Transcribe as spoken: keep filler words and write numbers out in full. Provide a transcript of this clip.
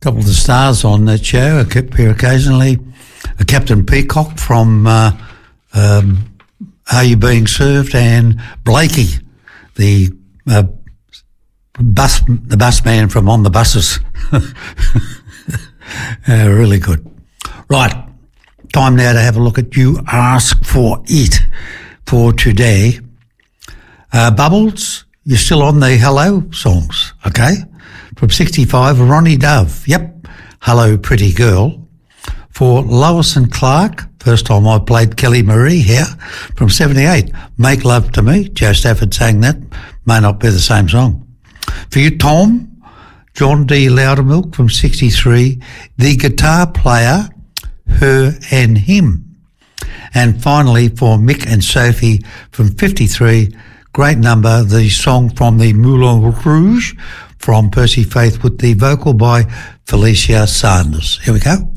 couple of the stars on that show appear occasionally. Uh, Captain Peacock from uh, um, Are You Being Served, and Blakey, the uh, bus the bus man from On the Buses. uh, really good. Right, time now to have a look at You Ask For It for today. Uh, Bubbles, you're still on the Hello songs, okay? From sixty-five, Ronnie Dove. Yep, Hello Pretty Girl. For Lois and Clark, first time I played Kelly Marie here, from seventy-eight, Make Love to Me. Joe Stafford sang that. May not be the same song. For you, Tom, John D. Loudermilk from sixty-three, The Guitar Player, Her and Him. And finally, for Mick and Sophie from fifty-three, great number, the song from the Moulin Rouge from Percy Faith with the vocal by Felicia Sanders. Here we go.